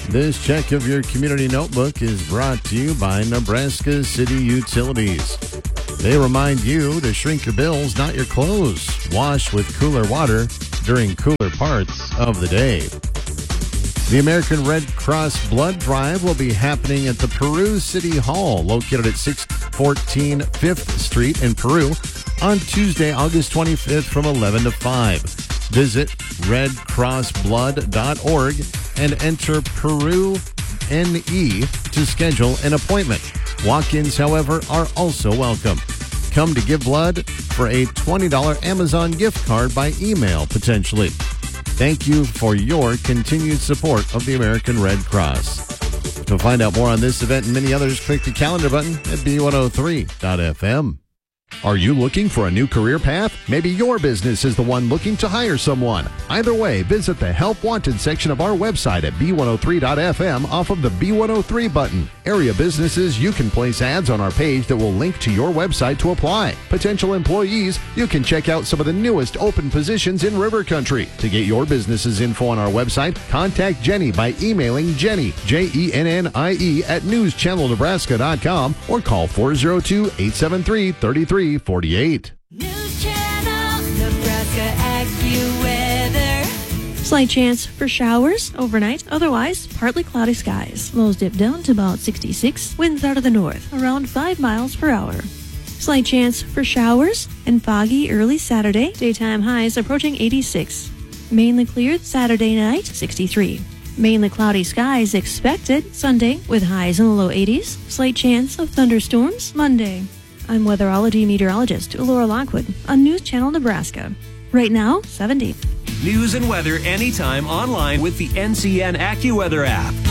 This check of your community notebook is brought to you by Nebraska City Utilities. They remind you to shrink your bills, not your clothes. Wash with cooler water during cooler parts of the day. The American Red Cross Blood Drive will be happening at the Peru City Hall, located at 614 5th Street in Peru, on Tuesday, August 25th from 11 to 5. Visit redcrossblood.org and enter Peru NE to schedule an appointment. Walk-ins, however, are also welcome. Come to give blood for a $20 Amazon gift card by email, potentially. Thank you for your continued support of the American Red Cross. To find out more on this event and many others, click the calendar button at b103.fm. Are you looking for a new career path? Maybe your business is the one looking to hire someone. Either way, visit the Help Wanted section of our website at b103.fm off of the B103 button. Area businesses, you can place ads on our page that will link to your website to apply. Potential employees, you can check out some of the newest open positions in River Country. To get your business's info on our website, contact Jenny by emailing Jenny, Jennie, at newschannelnebraska.com or call 402-873-3348. News Channel, Nebraska AccuWeather. Slight chance for showers overnight. Otherwise, partly cloudy skies. Lows dip down to about 66. Winds out of the north, around 5 miles per hour. Slight chance for showers and foggy early Saturday. Daytime highs approaching 86. Mainly cleared Saturday night, 63. Mainly cloudy skies expected Sunday with highs in the low 80s. Slight chance of thunderstorms Monday. I'm weatherology meteorologist Laura Lockwood on News Channel Nebraska. Right now, 70. News and weather anytime online with the NCN AccuWeather app.